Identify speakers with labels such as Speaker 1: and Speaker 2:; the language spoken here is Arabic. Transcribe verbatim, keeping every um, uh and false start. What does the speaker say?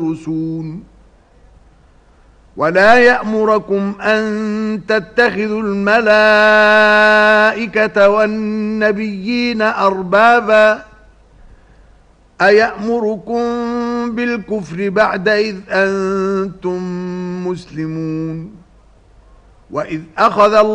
Speaker 1: يدرسون ولا يأمركم أن تتخذوا الملائكة والنبيين أربابا أيأمركم بالكفر بعد إذ أنتم مسلمون وإذ أخذ